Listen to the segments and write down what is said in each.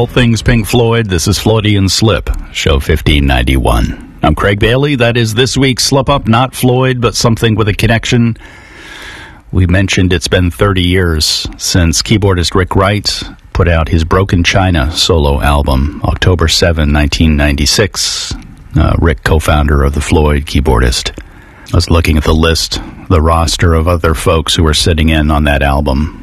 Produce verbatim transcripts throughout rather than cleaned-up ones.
All things Pink Floyd. This is Floydian Slip, show fifteen ninety-one. I'm Craig Bailey. That is this week's Slip Up, not Floyd, but something with a connection. We mentioned it's been thirty years since keyboardist Rick Wright put out his Broken China solo album, October seventh, nineteen ninety-six. Uh, Rick, co-founder of the Floyd, keyboardist. I was looking at the list, the roster of other folks who were sitting in on that album.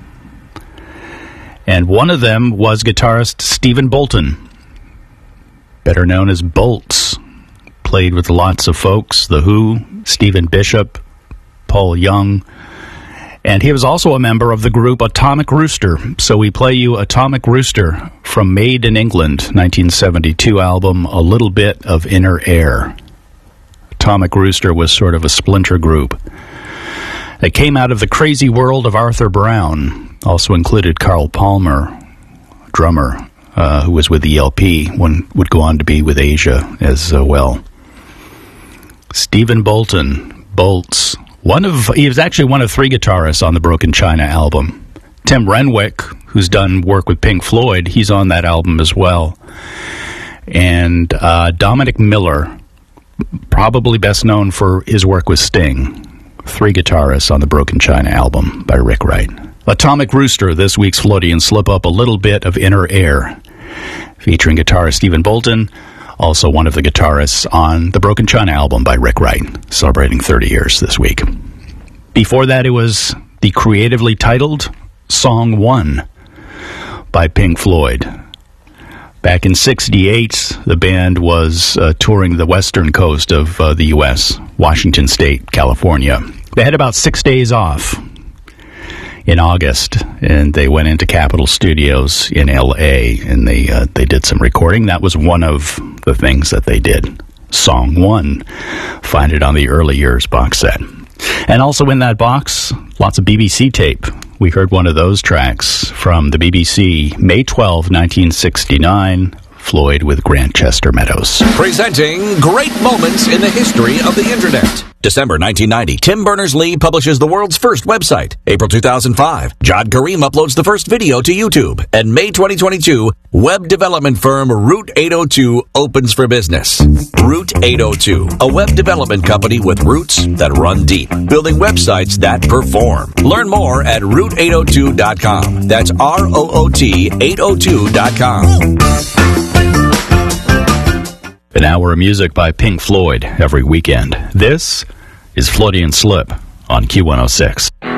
And one of them was guitarist Stephen Bolton, better known as Bolts. Played with lots of folks, The Who, Stephen Bishop, Paul Young, and he was also a member of the group Atomic Rooster. So we play you Atomic Rooster from Made in England, nineteen seventy-two album, A Little Bit of Inner Air. Atomic Rooster was sort of a splinter group. They came out of the crazy world of Arthur Brown, also included Carl Palmer, drummer, uh, who was with the E L P, one would go on to be with Asia as uh, well. Stephen Bolton, Bolts. One of he was actually one of three guitarists on the Broken China album. Tim Renwick, who's done work with Pink Floyd, he's on that album as well. And uh, Dominic Miller, probably best known for his work with Sting. Three guitarists on the Broken China album by Rick Wright. Atomic Rooster, this week's Floydian Slip Up, A Little Bit of Inner Air, featuring guitarist Stephen Bolton, also one of the guitarists on the Broken China album by Rick Wright, celebrating thirty years this week. Before that, it was the creatively titled Song One by Pink Floyd. Back in sixty-eight, the band was uh, touring the western coast of uh, the U S, Washington State, California. They had about six days off in August, and they went into Capitol Studios in L A, and they uh, they did some recording. That was one of the things that they did. Song One. Find it on the Early Years box set. And also in that box, lots of B B C tape. We heard one of those tracks from the B B C, May twelfth, nineteen sixty-nine, Floyd with Grant Chester Meadows. Presenting great moments in the history of the Internet. December nineteen ninety, Tim Berners-Lee publishes the world's first website. April two thousand five, John Kareem uploads the first video to YouTube. And May twenty twenty-two, web development firm Route eight oh two opens for business. Route eight oh two, a web development company with roots that run deep, building websites that perform. Learn more at route eight oh two dot com. That's R O O T eight oh two dot com. An hour of music by Pink Floyd every weekend. This is Floydian Slip on Q one oh six.